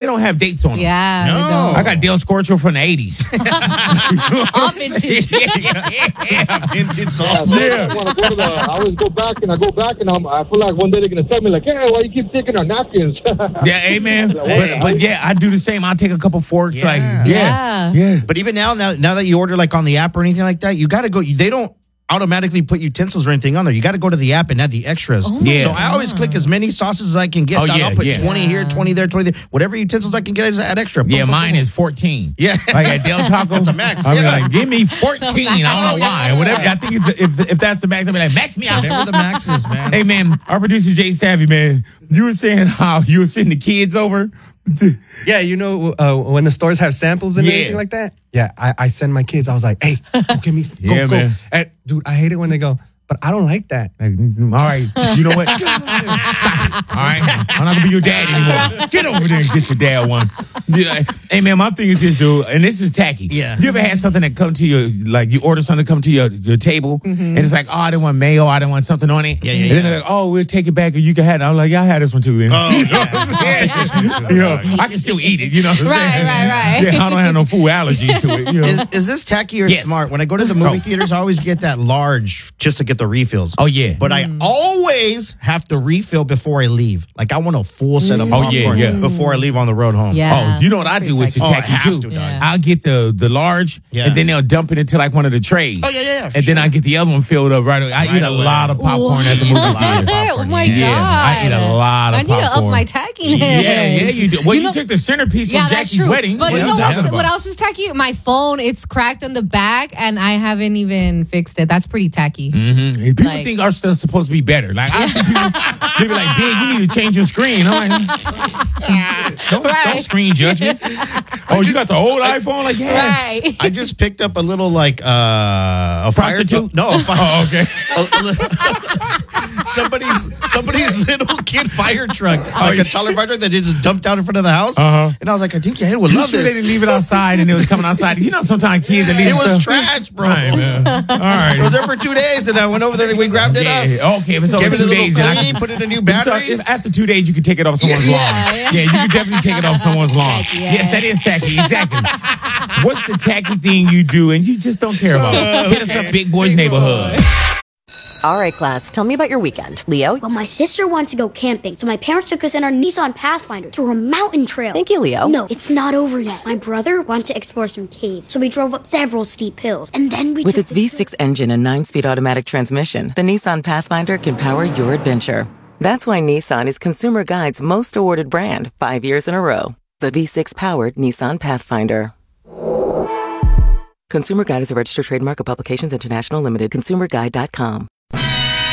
don't have dates on them. Yeah, No. they don't. I got Del Scorcho from the 80s. All vintage. Yeah, vintage salsa. Yeah. I always go back and I feel like one day they're gonna tell me like, hey, why you keep taking our napkins? Yeah, amen. But yeah, I do the same. I'll take a couple forks. Yeah. Like, Yeah. yeah. But even now that you order like on the app or anything like that, you got to go. They don't automatically put utensils or anything on there. You got to go to the app and add the extras. Yeah. So I always click as many sauces as I can get. Oh, yeah, I'll put yeah. 20 here, 20 there, 20 there. Whatever utensils I can get, I just add extra. Yeah, Boom, boom, mine boom. is 14. Yeah. Like at Del Taco. That's a max, I'm yeah. like, give me 14. I don't know why. Whatever. I think if that's the max, I'll be like, max me out. Whatever the max is, man. Hey, man, our producer, Jay Savvy, man, you were saying how you were sending the kids over. Yeah, you know, when the stores have samples and Yeah. anything like that. Yeah, I send my kids. I was like, hey, go get me. Go, Yeah, go. man. And, dude, I hate it when they go, but I don't like that. Like, all right, you know what? Stop it. All right, I'm not gonna be your dad anymore. Get over there and get your dad one. Yeah. Hey man, my thing is this, dude, and this is tacky. Yeah. You ever had something that come to your, like you order something to come to your table, and it's like, oh, I didn't want mayo, I didn't want something on it. Yeah. And then they're like, oh, we'll take it back and you can have it. I'm like, yeah, I had this one too. Then. Oh, You know what I'm saying? You know, I can still eat it. You know what I'm saying? Right. Yeah, I don't have no food allergies to it. You know? Is this tacky or Yes. smart? When I go to the movie Oh. theaters, I always get that large just to get the refills. Oh, yeah. But I always have to refill before I leave. Like I want a full set of Oh, popcorn yeah. before I leave on the road home. Yeah. Oh, you know what I do with your Oh, I tacky have too? to, dog. Yeah. I'll get the large, Yeah. and then they'll dump it into like one of the trays. Oh, yeah, And then I get the other one filled up right away. I eat a away. lot of popcorn at the movie theater. Oh my Yeah, god! I eat a lot of I need to up popcorn. my tackiness. Yeah, you do. Well, you, know- took the centerpiece Yeah, from that's Jackie's true. wedding. But What you are know talking what? about? What else is tacky? My phone, it's cracked on the back, and I haven't even fixed it. That's pretty tacky. Mm-hmm. People Like- think our stuff's supposed to be better. Like, I see people, they be like, "Big, you need to change your screen." I'm like, don't screen judge me. Oh, you got the old iPhone? Like, yes. Right. I just picked up a little like a Prostitute? Fire, no, a fire, Oh, okay. somebody's little kid fire truck, like a taller fire truck that they just dumped out in front of the house. Uh-huh. And I was like, I think your head would You love sure they this. didn't leave it outside and it was coming outside? You know, sometimes kids that leave It was stuff. trash, bro. All right, man. All right. It was there for 2 days, and I went over there and we grabbed it up. Yeah, okay, if it's over Gave it a 2 little days, then I clean, can put in a new So battery. if after 2 days, you can take it off someone's lawn. yeah. Yeah, you can definitely take it off someone's lawn. Yeah. Yes, that is tacky. Exactly. What's the tacky thing you do and you just don't care about? Hit us up, Big Boys Neighborhood. All right, class, tell me about your weekend. Leo? Well, my sister wanted to go camping, so my parents took us in our Nissan Pathfinder to a mountain trail. Thank you, Leo. No, it's not over yet. My brother wanted to explore some caves, so we drove up several steep hills, and then we With took its V6 engine and 9-speed automatic transmission, the Nissan Pathfinder can power your adventure. That's why Nissan is Consumer Guide's most awarded brand 5 years in a row. The V6-powered Nissan Pathfinder. Consumer Guide is a registered trademark of Publications International Limited. ConsumerGuide.com.